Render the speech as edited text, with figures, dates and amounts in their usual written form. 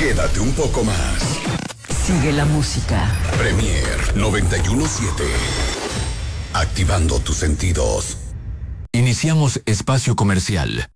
Quédate un poco más. Sigue la música. Premier 917. Activando tus sentidos. Iniciamos espacio comercial.